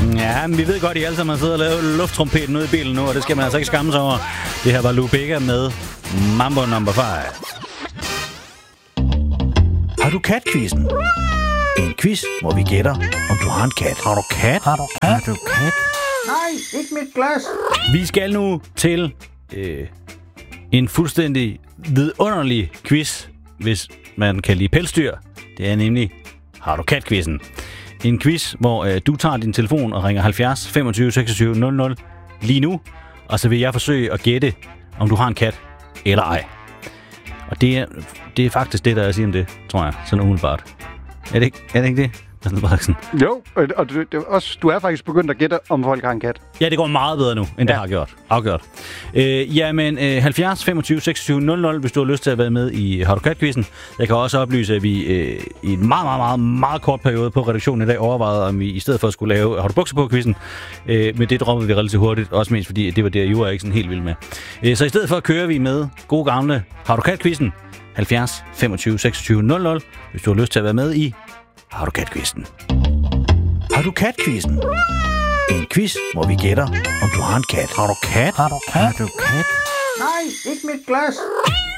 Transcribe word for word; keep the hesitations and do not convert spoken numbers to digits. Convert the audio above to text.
Ja, men vi ved godt, at I alle sammen sidder og laver lufttrompeten ude i bilen nu, og det skal man altså ikke skamme sig over. Det her var Lou Bega med Mambo number five. Har du katquizzen? En quiz, hvor vi gætter, om du har en kat. Har du kat? Har du kat? Har du kat? Nej, ikke mit glas. Vi skal nu til øh, en fuldstændig vidunderlig quiz, hvis man kan lide pelsdyr. Det er nemlig Har du kat-quizzen. En quiz, hvor øh, du tager din telefon og ringer halvfjerds femogtyve seksogtyve nul nul lige nu, og så vil jeg forsøge at gætte, om du har en kat eller ej. Og det er, det er faktisk det, der er at sige om det, tror jeg, sådan umiddelbart. Er det ikke, er det, ikke det? Jo, og du, det er også, du er faktisk begyndt at gætte, om folk har en kat. Ja, det går meget bedre nu, end ja. Det har gjort. Afgjort. Øh, jamen, øh, halvfjerds femogtyve seksogtyve nul nul, hvis du har lyst til at være med i Har du kat-quizzen. Jeg kan også oplyse, at vi øh, i en meget, meget, meget, meget kort periode på redaktionen i dag overvejede, om vi i stedet for at skulle lave Har du bukser på-quizzen. Øh, men det droppede vi relativt hurtigt, også mest fordi det var det, jeg var ikke sådan helt vild med. Øh, så i stedet for kører vi med gode gamle Har du kat-quizzen. halvfjerds femogtyve seksogtyve nul nul, hvis du har lyst til at være med i Har du kat-quizzen. Har du kat-quizzen? En quiz, hvor vi gætter, om du har en kat. Har du kat? Har du kat? Har du kat? Nej, ikke mit glas.